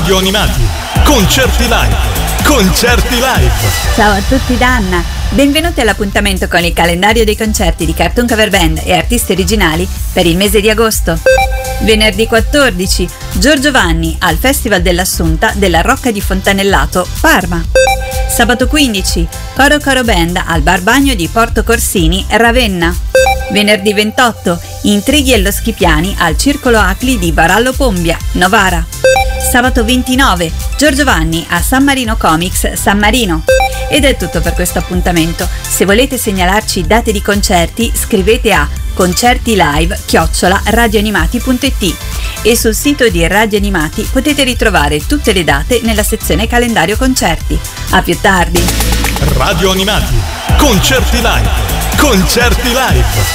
Radio Animati, concerti live, concerti live. Ciao a tutti da Anna, benvenuti all'appuntamento con il calendario dei concerti di Cartoon Cover Band e artisti originali per il mese di agosto. Venerdì 14, Giorgio Vanni al Festival dell'Assunta della Rocca di Fontanellato, Parma. Sabato 15, Coro Coro Band al Bar Bagno di Porto Corsini, Ravenna. Venerdì 28, Intrighi e lo Schipiani al Circolo Acli di Varallo Pombia, Novara. Sabato 29, Giorgio Vanni a San Marino Comics, San Marino. Ed è tutto per questo appuntamento. Se volete segnalarci date di concerti, scrivete a concertilive@radioanimati.it e sul sito di Radio Animati potete ritrovare tutte le date nella sezione calendario concerti. A più tardi. Radio Animati, concerti live, concerti live.